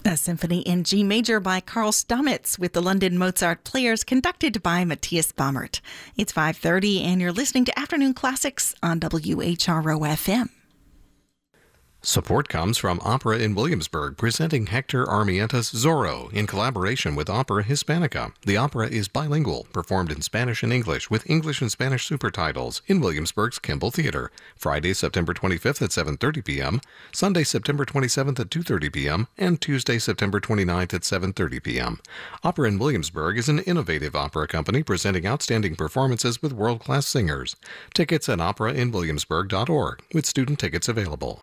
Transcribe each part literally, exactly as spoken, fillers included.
A symphony in G major by Karl Stamitz with the London Mozart Players, conducted by Matthias Baumert. It's five thirty and you're listening to Afternoon Classics on W H R O F M. Support comes from Opera in Williamsburg, presenting Hector Armienta's Zorro in collaboration with Opera Hispanica. The opera is bilingual, performed in Spanish and English, with English and Spanish super titles in Williamsburg's Kimball Theater. Friday, September twenty-fifth at seven thirty p.m., Sunday, September twenty-seventh at two thirty p.m., and Tuesday, September twenty-ninth at seven thirty p.m. Opera in Williamsburg is an innovative opera company presenting outstanding performances with world-class singers. Tickets at opera in williamsburg dot org, with student tickets available.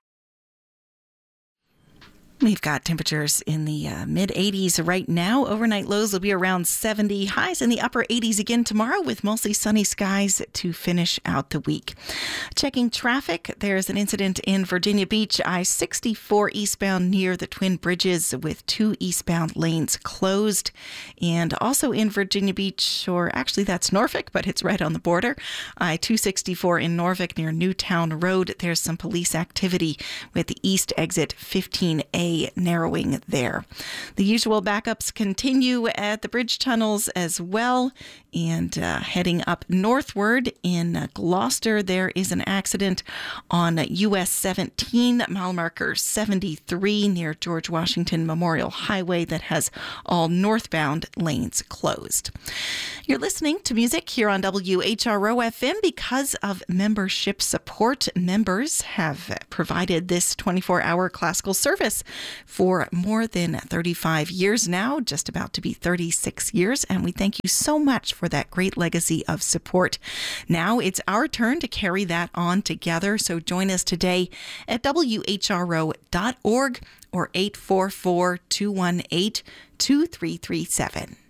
We've got temperatures in the uh, mid eighties right now. Overnight lows will be around seventy. Highs in the upper eighties again tomorrow, with mostly sunny skies to finish out the week. Checking traffic, there's an incident in Virginia Beach, I sixty-four eastbound near the Twin Bridges, with two eastbound lanes closed. And also in Virginia Beach, or actually that's Norfolk, but it's right on the border, I two sixty-four in Norfolk near Newtown Road. There's some police activity with the east exit fifteen A narrowing there. The usual backups continue at the bridge tunnels as well. And uh, heading up northward in uh, Gloucester, there is an accident on U S seventeen, mile marker seventy-three near George Washington Memorial Highway, that has all northbound lanes closed. You're listening to music here on W H R O F M. Because of membership support, members have provided this twenty-four hour classical service for more than thirty-five years now, just about to be thirty-six years, and we thank you so much for that great legacy of support. Now it's our turn to carry that on together, so join us today at W H R O dot org or eight four four, two one eight, two three three seven.